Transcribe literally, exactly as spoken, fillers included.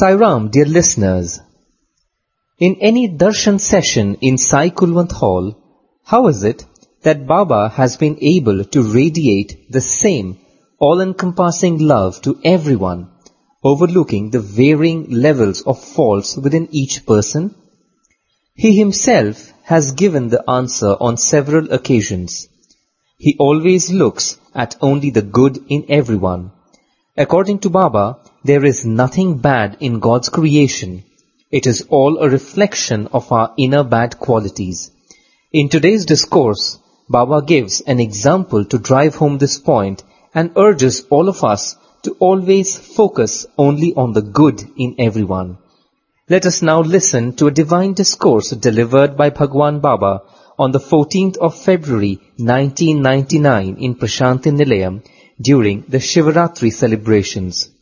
Sai Ram, dear listeners. In any darshan session in Sai Kulwant Hall, how is it that Baba has been able to radiate the same all-encompassing love to everyone, overlooking the varying levels of faults within each person? He himself has given the answer on several occasions. He always looks at only the good in everyone. According to Baba, there is nothing bad in God's creation. It is all a reflection of our inner bad qualities. In today's discourse, Baba gives an example to drive home this point and urges all of us to always focus only on the good in everyone. Let us now listen to a divine discourse delivered by Bhagwan Baba on the fourteenth of February nineteen ninety-nine in Prashanti Nilayam during the Shivaratri celebrations.